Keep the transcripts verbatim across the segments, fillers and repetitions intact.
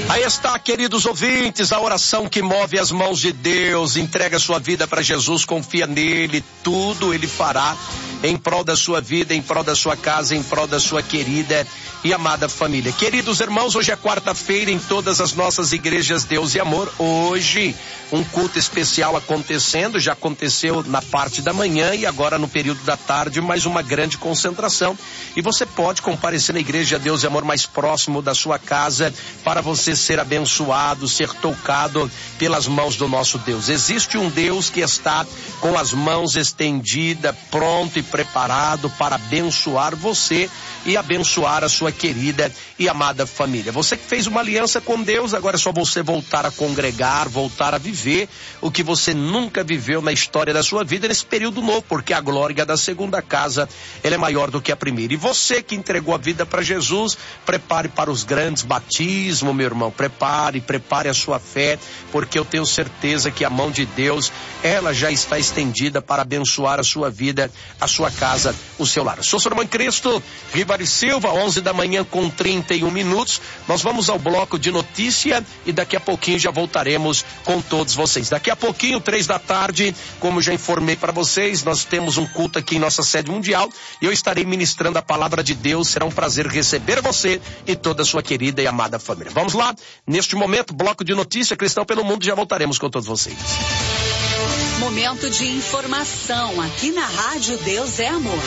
Aí está, queridos ouvintes, a oração que move as mãos de Deus. Entrega sua vida para Jesus, confia nele, tudo ele fará em prol da sua vida, em prol da sua casa, em prol da sua querida e amada família. Queridos irmãos, hoje é quarta-feira em todas as nossas igrejas Deus e Amor. Hoje um culto especial acontecendo, já aconteceu na parte da manhã e agora no período da tarde, mais uma grande concentração. E você pode comparecer na igreja Deus e Amor mais próximo da sua casa para você ser abençoado, ser tocado pelas mãos do nosso Deus. Existe um Deus que está com as mãos estendidas, pronto e preparado para abençoar você e abençoar a sua querida e amada família. Você que fez uma aliança com Deus, agora é só você voltar a congregar, voltar a viver o que você nunca viveu na história da sua vida nesse período novo, porque a glória da segunda casa, ela é maior do que a primeira. E você que entregou a vida para Jesus, prepare para os grandes batismos, meu irmão, prepare, prepare a sua fé, porque eu tenho certeza que a mão de Deus, ela já está estendida para abençoar a sua vida, a sua casa, o seu lar. Sou seu irmão Cristo, Rivari Silva, onze da manhã com trinta e um minutos. Nós vamos ao bloco de notícia e daqui a pouquinho já voltaremos com todos vocês. Daqui a pouquinho, três da tarde, como já informei para vocês, nós temos um culto aqui em nossa sede mundial e eu estarei ministrando a palavra de Deus. Será um prazer receber você e toda a sua querida e amada família. Vamos lá, neste momento, bloco de notícia, Cristão pelo Mundo, já voltaremos com todos vocês. Momento de informação aqui na Rádio Deus é Amor.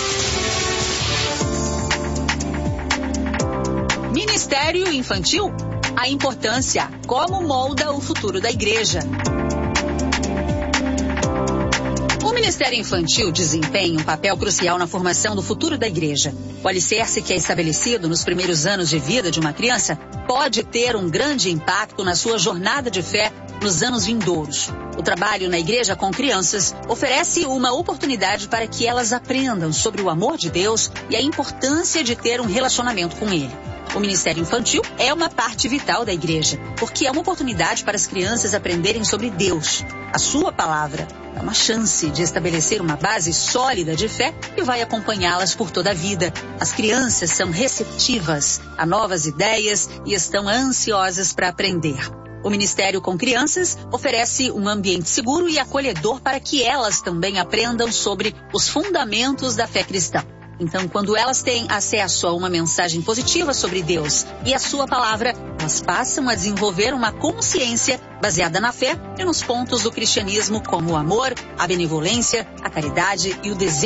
Ministério Infantil, a importância, como molda o futuro da igreja. O Ministério Infantil desempenha um papel crucial na formação do futuro da igreja. O alicerce que é estabelecido nos primeiros anos de vida de uma criança pode ter um grande impacto na sua jornada de fé nos anos vindouros. O trabalho na igreja com crianças oferece uma oportunidade para que elas aprendam sobre o amor de Deus e a importância de ter um relacionamento com Ele. O Ministério Infantil é uma parte vital da igreja, porque é uma oportunidade para as crianças aprenderem sobre Deus, a sua palavra. É uma chance de estabelecer uma base sólida de fé que vai acompanhá-las por toda a vida. As crianças são receptivas a novas ideias e estão ansiosas para aprender. O Ministério com Crianças oferece um ambiente seguro e acolhedor para que elas também aprendam sobre os fundamentos da fé cristã. Então, quando elas têm acesso a uma mensagem positiva sobre Deus e a sua palavra, elas passam a desenvolver uma consciência baseada na fé e nos pontos do cristianismo como o amor, a benevolência, a caridade e o desejo